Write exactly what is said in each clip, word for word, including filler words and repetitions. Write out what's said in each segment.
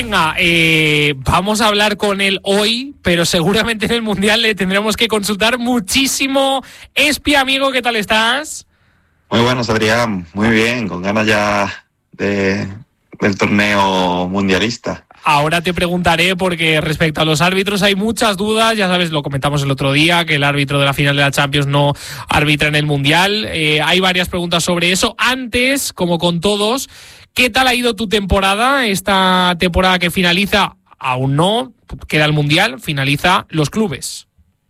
Venga, eh, vamos a hablar con él hoy, pero seguramente en el Mundial le tendremos que consultar muchísimo. Espi, amigo, ¿qué tal estás? Muy buenos, Adrián. Muy bien, con ganas ya de, del torneo mundialista. Ahora te preguntaré porque respecto a los árbitros hay muchas dudas. Ya sabes, lo comentamos el otro día, que el árbitro de la final de la Champions no arbitra en el Mundial. Eh, hay varias preguntas sobre eso. Antes, como con todos, ¿qué tal ha ido tu temporada? Esta temporada que finaliza, aún no, queda el Mundial, finaliza los clubes.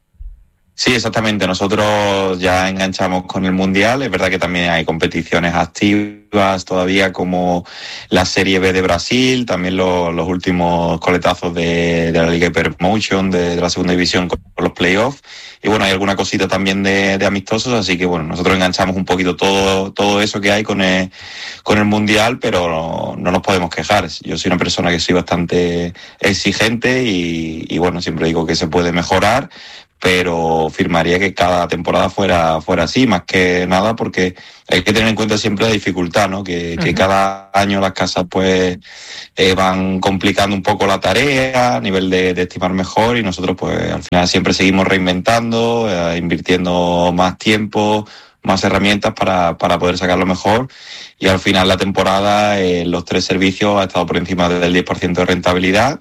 Sí, exactamente. Nosotros ya enganchamos con el Mundial. Es verdad que también hay competiciones activas todavía, como la Serie B de Brasil, también lo, los últimos coletazos de, de la Liga Hypermotion, de, de la segunda división con los playoffs. Y bueno, hay alguna cosita también de, de amistosos, así que bueno, nosotros enganchamos un poquito todo, todo eso que hay con el, con el Mundial, pero no, no nos podemos quejar. Yo soy una persona que soy bastante exigente y, y bueno, siempre digo que se puede mejorar, pero firmaría que cada temporada fuera fuera así, más que nada porque hay que tener en cuenta siempre la dificultad, ¿no? Que, uh-huh. que cada año las casas pues eh, van complicando un poco la tarea a nivel de, de estimar mejor, y nosotros pues al final siempre seguimos reinventando, eh, invirtiendo más tiempo, más herramientas para, para poder sacarlo mejor, y al final la temporada eh, los tres servicios ha estado por encima del diez por ciento de rentabilidad.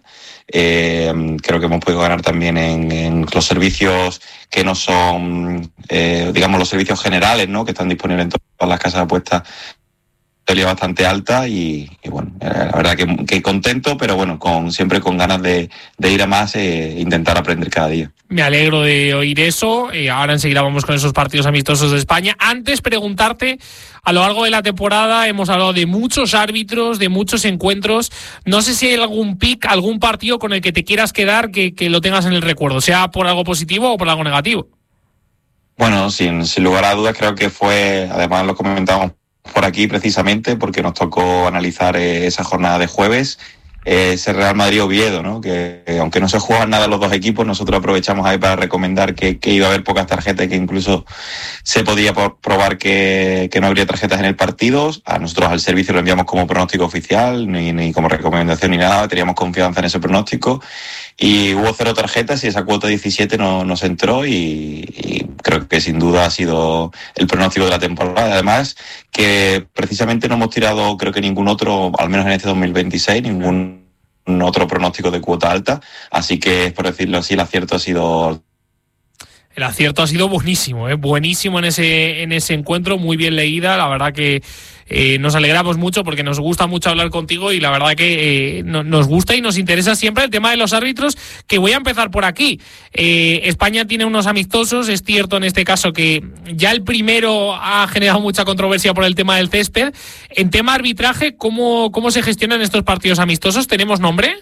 Eh, creo que hemos podido ganar también en, en los servicios que no son, eh, digamos, los servicios generales, ¿no? Que están disponibles en todas las casas de apuestas, bastante alta, y, y bueno, la verdad que, que contento, pero bueno, con siempre con ganas de, de ir a más e intentar aprender cada día. Me alegro de oír eso. Eh, ahora enseguida vamos con esos partidos amistosos de España. Antes, preguntarte, a lo largo de la temporada hemos hablado de muchos árbitros, de muchos encuentros. No sé si hay algún pick, algún partido con el que te quieras quedar, que, que lo tengas en el recuerdo, sea por algo positivo o por algo negativo. Bueno, sin, sin lugar a dudas, creo que fue, además lo comentamos por aquí precisamente porque nos tocó analizar eh, esa jornada de jueves, eh, ese Real Madrid-Oviedo, ¿no? Que eh, aunque no se juegan nada los dos equipos, nosotros aprovechamos ahí para recomendar que, que iba a haber pocas tarjetas y que incluso se podía por, probar que, que no habría tarjetas en el partido. A nosotros al servicio lo enviamos como pronóstico oficial, ni, ni como recomendación ni nada, teníamos confianza en ese pronóstico, y hubo cero tarjetas y esa cuota diecisiete no, nos entró, y, y creo que sin duda ha sido el pronóstico de la temporada. Además, que precisamente no hemos tirado, creo que ningún otro, al menos en este dos mil veintiséis, ningún otro pronóstico de cuota alta, así que, por decirlo así, el acierto ha sido... El acierto ha sido buenísimo, ¿eh? buenísimo en ese en ese encuentro, muy bien leída. La verdad que eh, nos alegramos mucho porque nos gusta mucho hablar contigo, y la verdad que eh, no, nos gusta y nos interesa siempre el tema de los árbitros, que voy a empezar por aquí. Eh, España tiene unos amistosos, es cierto en este caso que ya el primero ha generado mucha controversia por el tema del césped. En tema arbitraje, ¿cómo, cómo se gestionan estos partidos amistosos? ¿Tenemos nombre?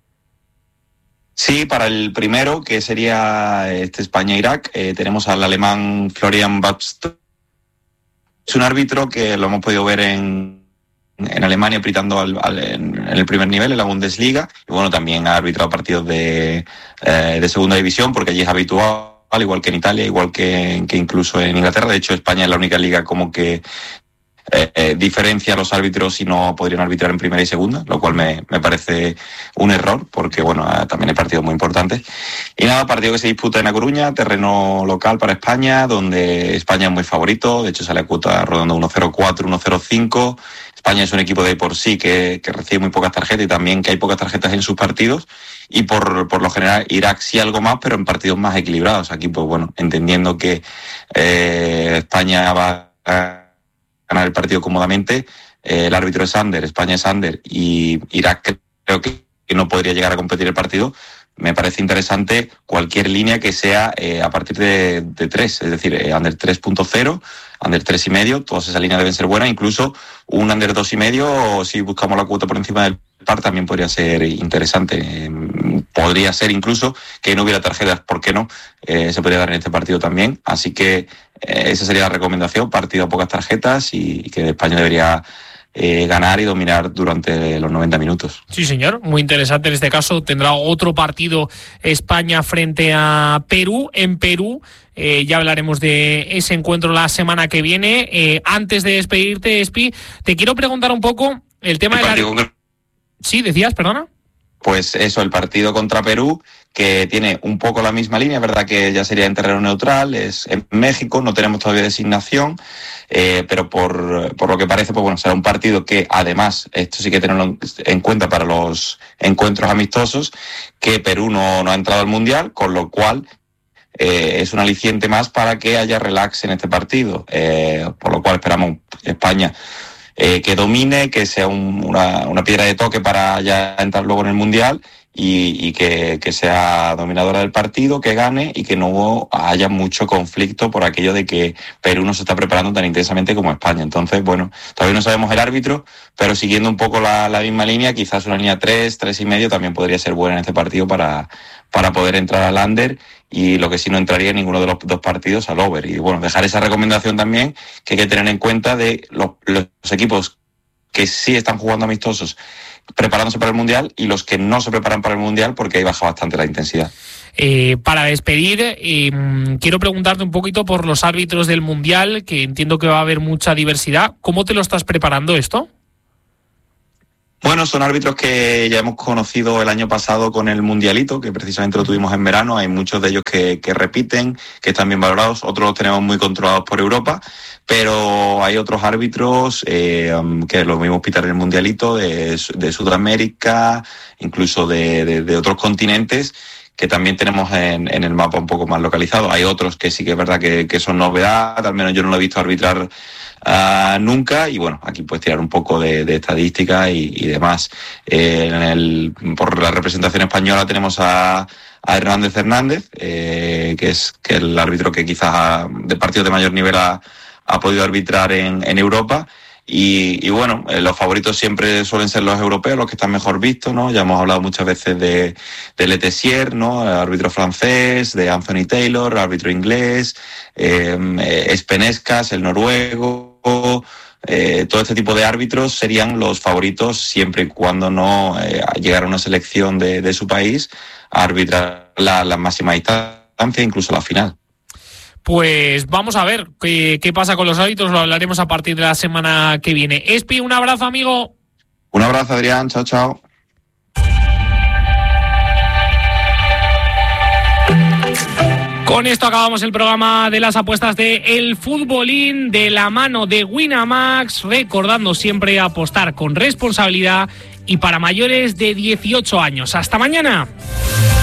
Sí, para el primero, que sería este España-Irak, eh, tenemos al alemán Florian Babst. Es un árbitro que lo hemos podido ver en, en Alemania apretando al, al, en, en el primer nivel, en la Bundesliga, y bueno, también ha arbitrado partidos de, eh, de segunda división, porque allí es habitual, al igual que en Italia, igual que, que incluso en Inglaterra. De hecho, España es la única liga como que Eh, eh, diferencia a los árbitros y no podrían arbitrar en primera y segunda, lo cual me, me parece un error, porque bueno, eh, también hay partidos muy importantes. Y nada, partido que se disputa en A Coruña, terreno local para España, donde España es muy favorito, de hecho sale a cuota rodando uno cero cuatro, uno cero cinco. España es un equipo de por sí que, que recibe muy pocas tarjetas, y también que hay pocas tarjetas en sus partidos, y por, por lo general Irak sí algo más, pero en partidos más equilibrados. Aquí pues bueno, entendiendo que eh, España va a ganar el partido cómodamente, eh, el árbitro es Ander, España es Ander, y Irak creo que no podría llegar a competir el partido. Me parece interesante cualquier línea que sea eh, a partir de, de tres, es decir, eh, Under tres punto cero, Under tres y medio, todas esas líneas deben ser buenas, incluso un Under dos y medio, o si buscamos la cuota por encima del par también podría ser interesante. Eh, podría ser incluso que no hubiera tarjetas, ¿por qué no? Eh, se podría dar en este partido también, así que eh, esa sería la recomendación, partido a pocas tarjetas, y, y que España debería Eh, ganar y dominar durante los noventa minutos. Sí, señor, muy interesante en este caso. Tendrá otro partido España frente a Perú, en Perú. Eh, ya hablaremos de ese encuentro la semana que viene. Eh, antes de despedirte, Espi, te quiero preguntar un poco el tema el de la... Con... Sí, decías, perdona. pues eso, el partido contra Perú, que tiene un poco la misma línea, es verdad que ya sería en terreno neutral, es en México, no tenemos todavía designación, eh, pero por, por lo que parece, pues bueno, será un partido que además, esto sí que tenerlo en cuenta para los encuentros amistosos, que Perú no, no ha entrado al Mundial, con lo cual eh, es un aliciente más para que haya relax en este partido, eh, por lo cual esperamos España eh, que domine, que sea un, una, una piedra de toque para ya entrar luego en el Mundial, y, y que, que sea dominadora del partido, que gane y que no haya mucho conflicto por aquello de que Perú no se está preparando tan intensamente como España. Entonces, bueno, todavía no sabemos el árbitro, pero siguiendo un poco la, la misma línea, quizás una línea tres, tres y medio también podría ser buena en este partido para, para poder entrar al under, y lo que sí no entraría en ninguno de los dos partidos al over. Y bueno, dejar esa recomendación también, que hay que tener en cuenta de los, los equipos que sí están jugando amistosos preparándose para el Mundial y los que no se preparan para el Mundial, porque ahí baja bastante la intensidad. Eh, para despedir, eh, quiero preguntarte un poquito por los árbitros del Mundial, que entiendo que va a haber mucha diversidad. ¿Cómo te lo estás preparando esto? Bueno, son árbitros que ya hemos conocido el año pasado con el Mundialito, que precisamente lo tuvimos en verano. Hay muchos de ellos que, que repiten, que están bien valorados, otros los tenemos muy controlados por Europa, pero hay otros árbitros eh, que los mismos pitan en el Mundialito, de, de Sudamérica, incluso de, de, de otros continentes, que también tenemos en, en el mapa un poco más localizado. Hay otros que sí que es verdad que, que son novedad, al menos yo no lo he visto arbitrar Uh, nunca, y bueno, aquí puedes tirar un poco de, de estadística y, y demás. Eh, en el, por la representación española tenemos a, a Hernández Hernández, eh, que es que el árbitro que quizás de partidos de mayor nivel ha, ha podido arbitrar en, en Europa. Y, y bueno, eh, los favoritos siempre suelen ser los europeos, los que están mejor vistos, ¿no? Ya hemos hablado muchas veces de, de Le Tessier, ¿no? El árbitro francés, de Anthony Taylor, el árbitro inglés, eh, eh, Spenezkas, el noruego. Eh, todo este tipo de árbitros serían los favoritos siempre y cuando no eh, llegara una selección de, de su país a arbitrar la, la máxima distancia, incluso la final. Pues vamos a ver qué, qué pasa con los árbitros, lo hablaremos a partir de la semana que viene. Espi, un abrazo, amigo. Un abrazo, Adrián, chao, chao. Con esto acabamos el programa de las apuestas de El Futbolín, de la mano de Winamax, recordando siempre apostar con responsabilidad y para mayores de dieciocho años. ¡Hasta mañana!